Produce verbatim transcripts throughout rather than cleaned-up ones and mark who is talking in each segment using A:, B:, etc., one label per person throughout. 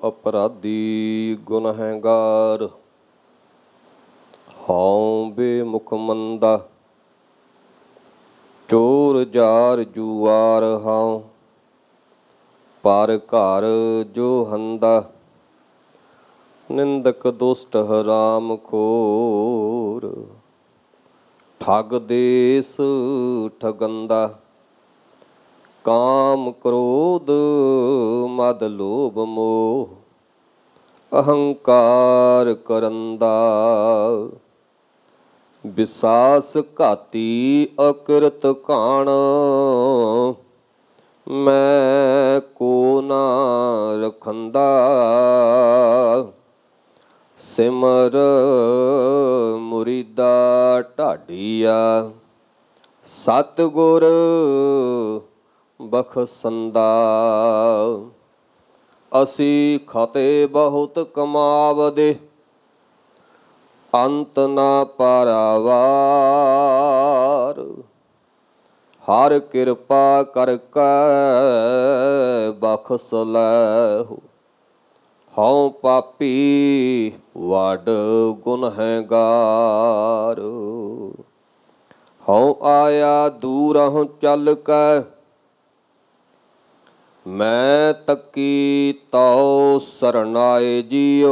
A: अपराधी गुनहगार। हौं बेमुख मंदा चोर जार जुआर हौं। पर घर जो हंदा निंदक दुष्ट हराम खोर। ठग देस ठगंदा काम क्रोध मद लोभ मोह। अहंकार करंदा विसास घाती अकृत काण। मैं को ना रखंदा सिमर मुरीदा ढाडिया। सतगुर बखसंदा असी खते बहुत कमावदे अंत ना पारावार। हर कृपा करके बखस लैहु। हौं पापी वड गुनहगार। हौं आया दूरहुं चल कै मैं तकी तौ सरनाए जियो।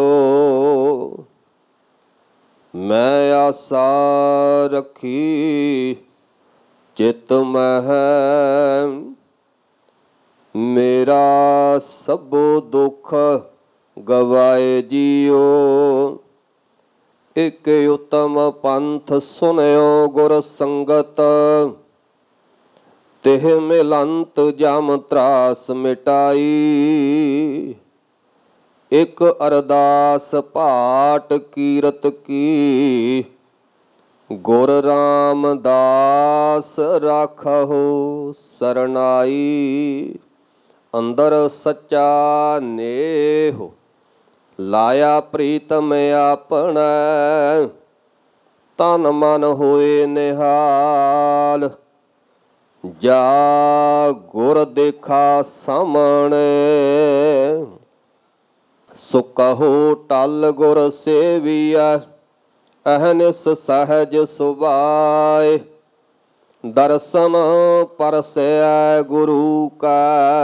A: मैं आसा रखी चित मह मेरा सबो दुख गवाए जियो। एक उत्तम पंथ सुनयो गुर संगत। तिह मिलंत जम त्रास मिटाई। एक अरदास पाठ कीरत की गुर रामदास राखहु सरनाई। अंदर सच्चा नेह लाया प्रीतम आपनै। तन मन होए निहाल जा गुर देखा सामणे। सो कहो टल गुर सेविया अहनिस सहज सुभाए। दर्शन परसै गुरु का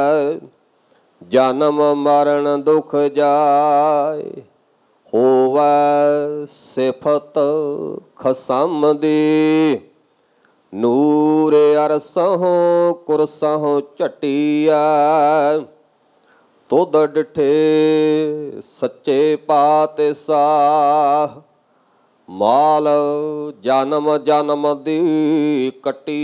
A: जन्म मरण दुख जाए। होवै सिफत खसम दी नूर अरसहों कुरसहों झटिया। तुध डिठे सच्चे पातशाह माल जन्म जन्म दी कटी।